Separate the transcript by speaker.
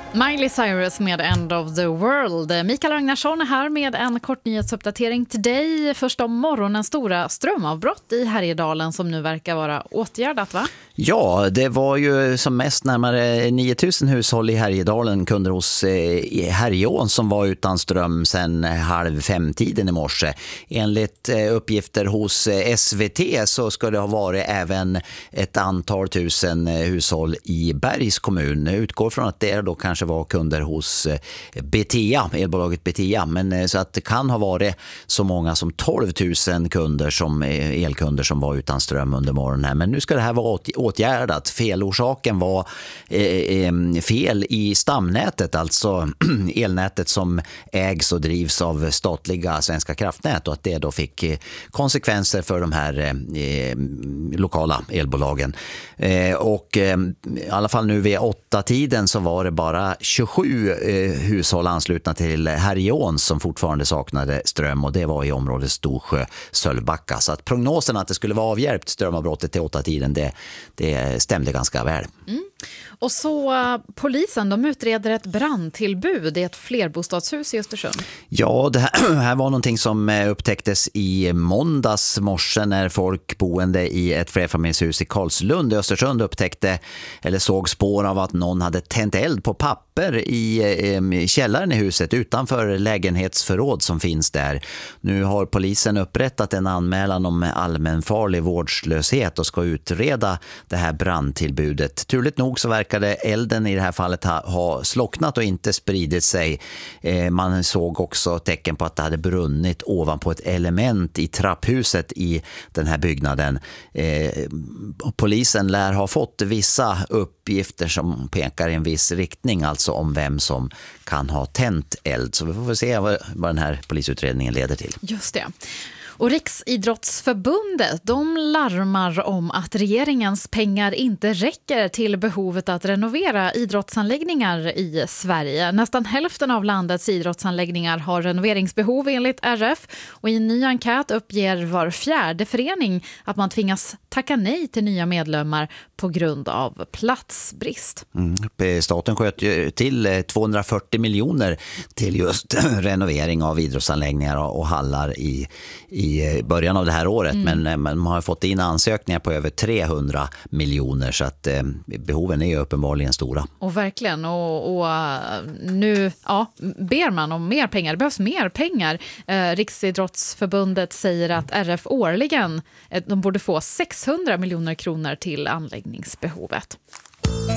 Speaker 1: Miley Cyrus med End of the World. Mikael Ragnarsson är här med en kort nyhetsuppdatering till dig. Först om morgonens stora strömavbrott i Härjedalen som nu verkar vara åtgärdat, va?
Speaker 2: Ja, det var ju som mest närmare 9000 hushåll i Härjedalen, kunder hos Härjeån, som var utan ström sedan 4:30 i morse. Enligt uppgifter hos SVT så ska det ha varit även ett antal tusen hushåll i Bergs kommun. Jag utgår från att det då kanske var kunder hos Betea, elbolaget Betea, men så att det kan ha varit så många som 12 000 kunder som elkunder som var utan ström under morgonen här. Men nu ska det här vara åtgärdat. Felorsaken var fel i stamnätet, alltså elnätet som ägs och drivs av statliga Svenska kraftnät, och att det då fick konsekvenser för de här lokala elbolagen. Och i alla fall nu vid 8-tiden så var det bara 27 hushåll anslutna till Härjeån som fortfarande saknade ström, och det var i området Storsjö-Sölvbacka. Så att prognosen att det skulle vara avhjälpt strömavbrottet till 8-tiden, det stämde ganska väl.
Speaker 1: Och så polisen, de utreder ett brandtillbud i ett flerbostadshus i Östersund.
Speaker 2: Ja, det här var någonting som upptäcktes i måndags morse när folk boende i ett flerfamiljshus i Karlslund i Östersund upptäckte eller såg spår av att någon hade tänt eld på papper i källaren i huset utanför lägenhetsförråd som finns där. Nu har polisen upprättat en anmälan om allmänfarlig vårdslöshet och ska utreda det här brandtillbudet. Turligt nog så verkade elden i det här fallet ha slocknat och inte spridit sig. Man såg också tecken på att det hade brunnit ovanpå ett element i trapphuset i den här byggnaden. Polisen lär ha fått vissa uppgifter som pekar i en viss riktning, alltså om vem som kan ha tänt eld. Så vi får se vad den här polisutredningen leder till.
Speaker 1: Just det. Och Riksidrottsförbundet, de larmar om att regeringens pengar inte räcker till behovet att renovera idrottsanläggningar i Sverige. Nästan hälften av landets idrottsanläggningar har renoveringsbehov enligt RF, och i en ny enkät uppger var fjärde förening att man tvingas tacka nej till nya medlemmar på grund av platsbrist.
Speaker 2: Staten sköt till 240 miljoner till just renovering av idrottsanläggningar och hallar i början av det här året, men man har fått in ansökningar på över 300 miljoner, så att behoven är uppenbarligen stora.
Speaker 1: Och verkligen, och nu ber man om mer pengar. Det behövs mer pengar. Riksidrottsförbundet säger att RF årligen de borde få 600 miljoner kronor till anläggningsbehovet.